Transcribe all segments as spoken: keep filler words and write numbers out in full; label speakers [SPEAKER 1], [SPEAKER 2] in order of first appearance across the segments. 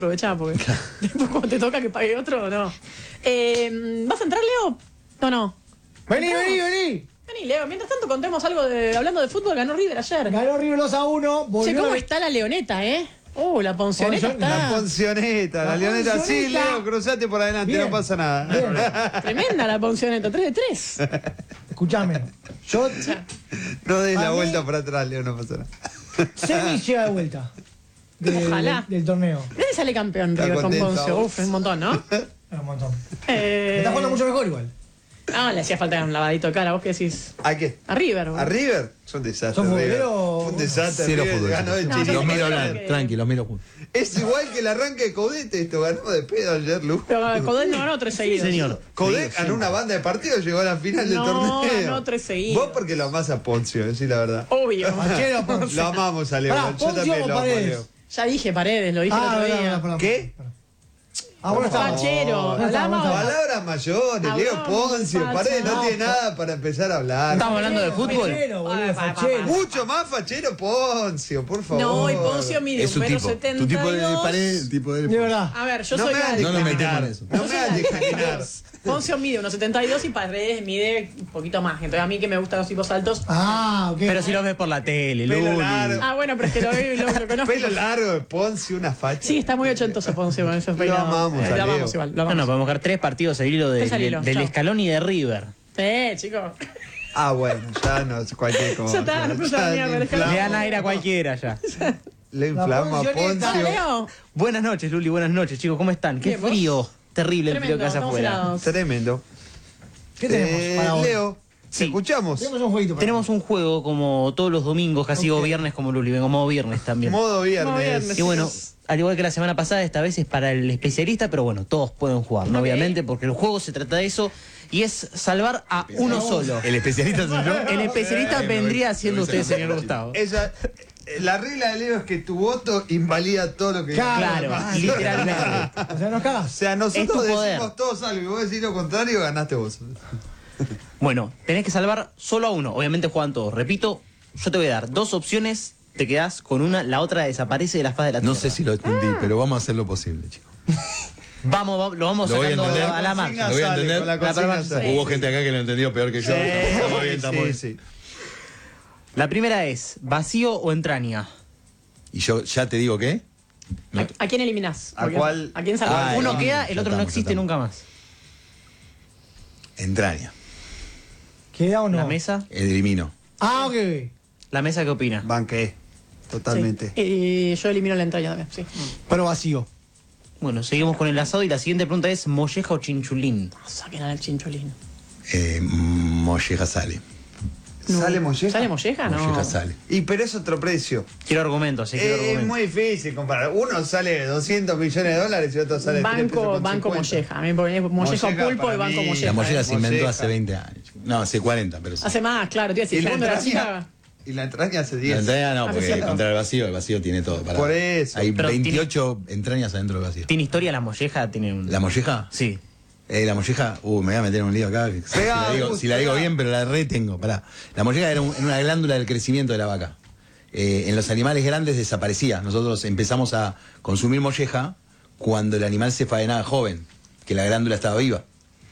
[SPEAKER 1] aprovechá, porque después cuando te toca que pague otro, no. Eh, ¿Vas a entrar, Leo? No, no.
[SPEAKER 2] Vení, vení, vení.
[SPEAKER 1] Vení, Leo. Mientras tanto contemos algo de... Hablando de fútbol, ganó River ayer.
[SPEAKER 2] Ganó River dos a uno.
[SPEAKER 1] Che, ¿cómo
[SPEAKER 2] a...
[SPEAKER 1] está la Leoneta, eh? Oh, la Poncioneta
[SPEAKER 2] Poncio...
[SPEAKER 1] está...
[SPEAKER 3] La Poncioneta, la, la Leoneta. Sí, Leo, cruzate por adelante, bien, no pasa nada.
[SPEAKER 1] Tremenda la Poncioneta, tres de tres.
[SPEAKER 2] Escuchame, yo...
[SPEAKER 3] No des la
[SPEAKER 2] mí...
[SPEAKER 3] vuelta para atrás, Leo, no pasa nada.
[SPEAKER 2] Semi llega de vuelta. De,
[SPEAKER 1] Ojalá.
[SPEAKER 2] De, del torneo.
[SPEAKER 1] ¿De dónde sale campeón
[SPEAKER 3] Está
[SPEAKER 1] River con
[SPEAKER 3] contento,
[SPEAKER 1] Poncio?
[SPEAKER 3] vos.
[SPEAKER 1] Uf, es un montón, ¿no?
[SPEAKER 2] Es un montón.
[SPEAKER 1] Eh...
[SPEAKER 2] Está jugando mucho mejor igual.
[SPEAKER 1] No, le hacía falta un lavadito de cara. ¿Vos qué decís?
[SPEAKER 3] ¿A qué?
[SPEAKER 1] A River, boludo.
[SPEAKER 3] ¿A River? Son desastres.
[SPEAKER 2] ¿Son
[SPEAKER 3] River.
[SPEAKER 2] futboleros?
[SPEAKER 3] Un desastre.
[SPEAKER 4] Cero
[SPEAKER 3] River
[SPEAKER 4] fútbol.
[SPEAKER 3] ganó el
[SPEAKER 1] No,
[SPEAKER 3] Chiriquí.
[SPEAKER 4] Los miro
[SPEAKER 1] que-
[SPEAKER 4] hablar, tranqui, los miro juntos.
[SPEAKER 3] Es igual que el arranque de Codete, esto ganó de pedo ayer, Lu.
[SPEAKER 1] Pero Codel no ganó tres seguidos.
[SPEAKER 4] Señor.
[SPEAKER 3] Codete ganó una banda de partidos, llegó a la final del
[SPEAKER 1] No,
[SPEAKER 3] torneo.
[SPEAKER 1] ganó tres seguidos.
[SPEAKER 3] Vos porque lo amás a Poncio, decís la verdad.
[SPEAKER 1] Obvio.
[SPEAKER 2] Fachero, Poncio.
[SPEAKER 3] Lo amamos a Leo.
[SPEAKER 2] Pará,
[SPEAKER 3] Yo
[SPEAKER 2] Poncio
[SPEAKER 3] también
[SPEAKER 2] o
[SPEAKER 3] lo amo a
[SPEAKER 2] Paredes.
[SPEAKER 3] Leo.
[SPEAKER 1] Ya dije Paredes, lo dije el
[SPEAKER 2] Ah,
[SPEAKER 1] otro
[SPEAKER 2] verdad,
[SPEAKER 1] día.
[SPEAKER 2] verdad, perdón.
[SPEAKER 3] ¿Qué?
[SPEAKER 2] Ah, bueno, está.
[SPEAKER 1] Fachero.
[SPEAKER 2] No, está,
[SPEAKER 1] Hablamos-
[SPEAKER 2] bueno, está.
[SPEAKER 3] Palabras mayores, Leo
[SPEAKER 1] Hablamos
[SPEAKER 3] Poncio.
[SPEAKER 1] falso,
[SPEAKER 3] Paredes no
[SPEAKER 1] no,
[SPEAKER 3] tiene nada para empezar a hablar.
[SPEAKER 4] ¿Estamos hablando de fútbol?
[SPEAKER 2] Fachero, boludo,
[SPEAKER 1] Ah, pa, pa,
[SPEAKER 2] fachero.
[SPEAKER 1] pa.
[SPEAKER 3] Mucho más fachero Poncio, por favor.
[SPEAKER 1] No, y Poncio mide
[SPEAKER 4] Es
[SPEAKER 1] un
[SPEAKER 4] su
[SPEAKER 1] metro
[SPEAKER 4] tipo.
[SPEAKER 1] setenta
[SPEAKER 4] Tu
[SPEAKER 1] y
[SPEAKER 4] tipo de
[SPEAKER 1] dos.
[SPEAKER 4] pared, el tipo de...
[SPEAKER 2] De verdad.
[SPEAKER 1] A ver, yo
[SPEAKER 3] no
[SPEAKER 1] soy
[SPEAKER 3] me hagas
[SPEAKER 1] alta.
[SPEAKER 4] No nos
[SPEAKER 3] discriminar.
[SPEAKER 4] metemos en eso.
[SPEAKER 3] No me hagas discriminar.
[SPEAKER 1] Poncio mide uno setenta y dos y Paredes mide un poquito más. Entonces a mí que me gustan los tipos altos.
[SPEAKER 2] Ah, ok.
[SPEAKER 4] Pero si los ves por la tele,
[SPEAKER 3] Pelo
[SPEAKER 4] Luli.
[SPEAKER 3] largo.
[SPEAKER 1] Ah, bueno, pero es que lo, veo y lo, lo conozco.
[SPEAKER 3] Pelo largo de Poncio, una facha.
[SPEAKER 1] Sí, está muy ochentoso Poncio con esos
[SPEAKER 3] Lo
[SPEAKER 1] peinados.
[SPEAKER 3] amamos,
[SPEAKER 1] Eh,
[SPEAKER 3] a
[SPEAKER 1] Lo
[SPEAKER 3] Leo.
[SPEAKER 1] amamos igual, lo
[SPEAKER 4] No,
[SPEAKER 1] amamos.
[SPEAKER 4] no, podemos jugar tres partidos al hilo de-
[SPEAKER 1] Tres al
[SPEAKER 4] del-
[SPEAKER 1] hilo,
[SPEAKER 4] del
[SPEAKER 1] chao.
[SPEAKER 4] Escalón y de River.
[SPEAKER 1] Eh, chicos.
[SPEAKER 3] Ah, bueno, ya no es cualquier cosa.
[SPEAKER 1] Ya está, no puse la
[SPEAKER 3] Ya
[SPEAKER 1] mierda,
[SPEAKER 3] le
[SPEAKER 1] dejalo.
[SPEAKER 4] Le dan
[SPEAKER 3] inflamos-
[SPEAKER 4] aire a cualquiera ya.
[SPEAKER 3] Le inflamos a
[SPEAKER 2] La Poncioneta.
[SPEAKER 3] Poncio.
[SPEAKER 1] Leo.
[SPEAKER 4] Buenas noches, Luli, buenas noches, chicos, ¿cómo están? Qué
[SPEAKER 1] Bien, ¿vos?
[SPEAKER 4] frío, terrible el frío
[SPEAKER 1] Tremendo,
[SPEAKER 4] que hace
[SPEAKER 1] estamos
[SPEAKER 4] afuera.
[SPEAKER 1] helados.
[SPEAKER 3] Tremendo.
[SPEAKER 2] ¿Qué tenemos
[SPEAKER 3] Eh,
[SPEAKER 2] para hoy?
[SPEAKER 3] Leo,
[SPEAKER 4] Sí.
[SPEAKER 3] ¿te escuchamos?
[SPEAKER 2] Tenemos un jueguito para
[SPEAKER 4] Tenemos un juego como todos los domingos, casi
[SPEAKER 2] Ok.
[SPEAKER 4] o viernes como Luli, vengo modo viernes también.
[SPEAKER 3] Modo viernes.
[SPEAKER 1] Modo viernes.
[SPEAKER 4] Y bueno, al igual que la semana pasada, esta vez es para el especialista, pero bueno, todos pueden jugar, ¿no?
[SPEAKER 1] Ok.
[SPEAKER 4] Obviamente, porque el juego se trata de eso y es salvar a uno solo.
[SPEAKER 5] ¿El especialista soy yo?
[SPEAKER 4] El especialista vendría siendo usted, señor Gustavo.
[SPEAKER 3] Ella, eh, la regla de Leo es que tu voto invalida todo lo que
[SPEAKER 2] Claro.
[SPEAKER 3] diga.
[SPEAKER 4] Claro, literalmente.
[SPEAKER 2] O sea, nos
[SPEAKER 3] O
[SPEAKER 2] cagas.
[SPEAKER 3] sea,
[SPEAKER 4] Es
[SPEAKER 3] nosotros
[SPEAKER 4] tu poder.
[SPEAKER 3] decimos todos algo y vos decís lo contrario, ganaste vos.
[SPEAKER 4] Bueno, tenés que salvar solo a uno. Obviamente juegan todos. Repito, yo te voy a dar dos opciones, te quedás con una, la otra desaparece de la faz de la tierra.
[SPEAKER 5] No sé si lo entendí, pero vamos a hacer lo posible, chicos.
[SPEAKER 4] Vamos, vamos, lo vamos
[SPEAKER 5] Lo voy a
[SPEAKER 4] sacando
[SPEAKER 5] entender.
[SPEAKER 4] a la
[SPEAKER 3] Consigna
[SPEAKER 4] marcha.
[SPEAKER 5] Lo voy a
[SPEAKER 3] sale,
[SPEAKER 5] entender.
[SPEAKER 3] con la
[SPEAKER 4] La
[SPEAKER 3] consigna
[SPEAKER 4] palabra
[SPEAKER 3] sale.
[SPEAKER 5] Hubo gente acá que lo entendió peor que yo. Estamos bien, estamos
[SPEAKER 3] Sí,
[SPEAKER 5] bien.
[SPEAKER 3] sí.
[SPEAKER 4] La primera es, ¿vacío o entraña?
[SPEAKER 5] Y yo ya te digo qué. No.
[SPEAKER 1] ¿A, a quién eliminás?
[SPEAKER 3] ¿A
[SPEAKER 1] Porque-
[SPEAKER 3] cuál?
[SPEAKER 1] ¿A quién salvás?
[SPEAKER 5] Ah,
[SPEAKER 4] Uno
[SPEAKER 5] ya,
[SPEAKER 4] queda,
[SPEAKER 5] ya
[SPEAKER 4] el otro no
[SPEAKER 5] estamos,
[SPEAKER 4] existe
[SPEAKER 5] ya
[SPEAKER 4] nunca más.
[SPEAKER 5] Entraña.
[SPEAKER 2] ¿Queda o no?
[SPEAKER 4] ¿La mesa?
[SPEAKER 5] Elimino.
[SPEAKER 2] Ah, ok.
[SPEAKER 4] ¿La mesa qué opina?
[SPEAKER 3] Banqué. Totalmente.
[SPEAKER 1] Sí. Y yo elimino la entraña también, sí.
[SPEAKER 2] Pero vacío.
[SPEAKER 4] Bueno, seguimos con el asado y la siguiente pregunta es, ¿molleja o chinchulín?
[SPEAKER 1] Saquen al chincholín.
[SPEAKER 5] Eh, molleja sale.
[SPEAKER 1] No.
[SPEAKER 3] ¿Sale molleja?
[SPEAKER 1] ¿Sale molleja? No.
[SPEAKER 5] Molleja sale.
[SPEAKER 3] Y pero es otro precio.
[SPEAKER 4] Quiero argumentos, sí, quiero
[SPEAKER 3] Eh, es
[SPEAKER 4] argumentos.
[SPEAKER 3] muy difícil comparar. Uno sale doscientos millones de dólares y otro sale tres pesos
[SPEAKER 1] Banco,
[SPEAKER 3] con
[SPEAKER 1] banco
[SPEAKER 3] cincuenta.
[SPEAKER 1] molleja. A mí me ponés molleja o
[SPEAKER 3] Molleja
[SPEAKER 1] pulpo
[SPEAKER 3] para
[SPEAKER 1] y banco
[SPEAKER 3] mí.
[SPEAKER 1] molleja.
[SPEAKER 5] La molleja
[SPEAKER 1] eh.
[SPEAKER 5] se inventó
[SPEAKER 3] Molleja.
[SPEAKER 5] hace veinte años. No, hace cuarenta, pero sí.
[SPEAKER 1] Hace más, claro, te iba a decir,
[SPEAKER 3] Y la
[SPEAKER 1] segundo de la
[SPEAKER 3] entraña,
[SPEAKER 1] chica.
[SPEAKER 3] y la entraña hace
[SPEAKER 5] La
[SPEAKER 3] diez.
[SPEAKER 5] entraña no,
[SPEAKER 1] Ah,
[SPEAKER 5] porque
[SPEAKER 1] cierto.
[SPEAKER 5] contra el vacío, el vacío tiene todo. Pará.
[SPEAKER 3] Por eso.
[SPEAKER 5] Hay
[SPEAKER 4] Pero
[SPEAKER 5] veintiocho entrañas adentro del vacío.
[SPEAKER 4] ¿Tiene historia la molleja? ¿Tiene un...
[SPEAKER 5] ¿La molleja?
[SPEAKER 4] Sí.
[SPEAKER 5] Eh, la molleja, uh, me voy a meter en un lío acá. Si,
[SPEAKER 3] Pegá,
[SPEAKER 5] la, digo,
[SPEAKER 3] Gus,
[SPEAKER 5] si la digo
[SPEAKER 3] pegá.
[SPEAKER 5] bien, pero la retengo. Pará. La molleja era un- una glándula del crecimiento de la vaca. Eh, en los animales grandes desaparecía. Nosotros empezamos a consumir molleja cuando el animal se faenaba joven, que la glándula estaba viva.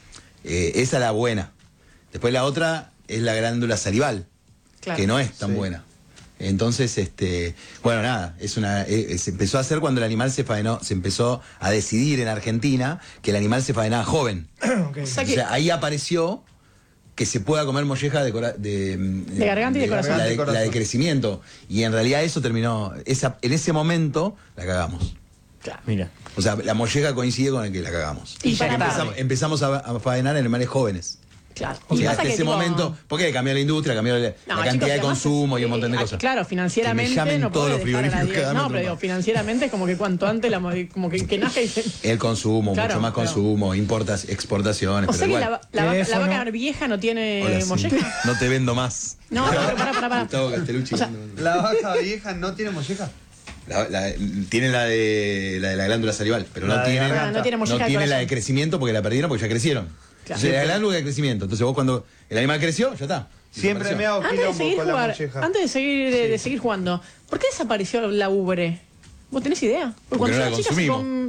[SPEAKER 5] Eh, esa es la buena. Después la otra es la glándula salival,
[SPEAKER 1] Claro.
[SPEAKER 5] que no es tan
[SPEAKER 3] Sí.
[SPEAKER 5] buena. Entonces, este, bueno, nada, es una, eh, se empezó a hacer cuando el animal se faenó, se empezó a decidir en Argentina que el animal se faenaba joven.
[SPEAKER 2] Ok.
[SPEAKER 1] O sea
[SPEAKER 5] O
[SPEAKER 1] que-
[SPEAKER 5] sea, ahí apareció que se pueda comer molleja de, cora- de,
[SPEAKER 1] De garganta y de corazón.
[SPEAKER 5] La de,
[SPEAKER 3] De corazón.
[SPEAKER 5] la de crecimiento. Y en realidad eso terminó, esa, en ese momento la cagamos.
[SPEAKER 1] Claro.
[SPEAKER 4] Mira.
[SPEAKER 5] O sea, la molleja coincide con el que la cagamos.
[SPEAKER 1] Y
[SPEAKER 5] Ya
[SPEAKER 1] para-
[SPEAKER 5] que empezamos, empezamos a, a faenar en animales jóvenes.
[SPEAKER 1] Claro.
[SPEAKER 5] O
[SPEAKER 1] Y
[SPEAKER 5] sea,
[SPEAKER 1] pasa
[SPEAKER 5] hasta
[SPEAKER 1] que,
[SPEAKER 5] ese
[SPEAKER 1] tipo,
[SPEAKER 5] momento, porque cambió la industria, cambió la,
[SPEAKER 1] no,
[SPEAKER 5] la
[SPEAKER 1] chicos,
[SPEAKER 5] cantidad de
[SPEAKER 1] además
[SPEAKER 5] consumo
[SPEAKER 1] es-
[SPEAKER 5] y un montón de
[SPEAKER 1] eh,
[SPEAKER 5] cosas.
[SPEAKER 1] Claro, financieramente
[SPEAKER 5] Que me llamen
[SPEAKER 1] no
[SPEAKER 5] todos
[SPEAKER 1] podés
[SPEAKER 5] los
[SPEAKER 1] dejar a la
[SPEAKER 5] frigoríficos
[SPEAKER 1] diez.
[SPEAKER 5] cada
[SPEAKER 1] No,
[SPEAKER 5] uno
[SPEAKER 1] pero digo,
[SPEAKER 5] más.
[SPEAKER 1] financieramente es como que cuanto antes la, mo- como que, que nazca y se...
[SPEAKER 5] El consumo,
[SPEAKER 1] Claro,
[SPEAKER 5] mucho más
[SPEAKER 1] pero-
[SPEAKER 5] consumo, importas, exportaciones.
[SPEAKER 1] O sea
[SPEAKER 5] pero
[SPEAKER 1] que
[SPEAKER 5] igual.
[SPEAKER 1] la, la, vaca-
[SPEAKER 2] Eso
[SPEAKER 1] la vaca
[SPEAKER 2] no.
[SPEAKER 1] vieja no tiene
[SPEAKER 5] Hola, sí.
[SPEAKER 1] molleja.
[SPEAKER 5] No te vendo más.
[SPEAKER 1] No, no, pero pará, pará, pará.
[SPEAKER 5] Gustavo Castellucci.
[SPEAKER 1] O sea,
[SPEAKER 3] ¿La vaca vieja no tiene molleja?
[SPEAKER 5] La- la- tiene la de, la de la glándula salival, pero
[SPEAKER 3] La
[SPEAKER 5] no
[SPEAKER 3] de
[SPEAKER 5] tiene,
[SPEAKER 3] garganta.
[SPEAKER 1] no tiene molleja
[SPEAKER 5] no
[SPEAKER 1] de
[SPEAKER 5] tiene la de
[SPEAKER 1] corazón.
[SPEAKER 5] crecimiento porque la perdieron porque ya crecieron.
[SPEAKER 1] Claro.
[SPEAKER 5] Entonces, la glándula de crecimiento. Entonces vos cuando el animal creció, ya está.
[SPEAKER 3] Siempre me
[SPEAKER 5] Desapareció.
[SPEAKER 3] hago
[SPEAKER 1] Antes de
[SPEAKER 3] quilombo
[SPEAKER 1] seguir
[SPEAKER 3] con la
[SPEAKER 1] jugar,
[SPEAKER 3] molleja.
[SPEAKER 1] antes de seguir de, de seguir jugando, ¿por qué desapareció la ubre? ¿Vos tenés idea?
[SPEAKER 5] Porque no
[SPEAKER 1] yo
[SPEAKER 5] la
[SPEAKER 1] era chica, se
[SPEAKER 5] consumimos.
[SPEAKER 1] com-